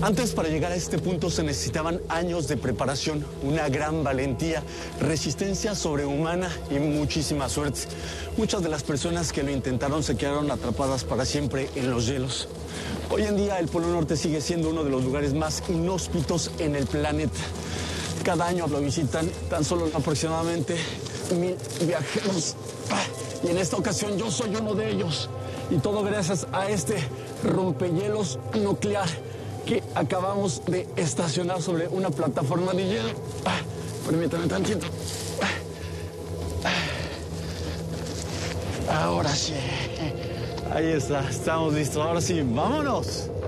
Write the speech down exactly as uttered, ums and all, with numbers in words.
Antes, para llegar a este punto se necesitaban años de preparación, una gran valentía, resistencia sobrehumana y muchísima suerte. Muchas de las personas que lo intentaron se quedaron atrapadas para siempre en los hielos. Hoy en día el Polo Norte sigue siendo uno de los lugares más inhóspitos en el planeta. Cada año lo visitan tan solo aproximadamente mil viajeros. Y en esta ocasión yo soy uno de ellos. Y todo gracias a este rompehielos nuclear que acabamos de estacionar sobre una plataforma de hielo. Permítame tantito. Ahora sí. Ahí está, estamos listos. Ahora sí, vámonos.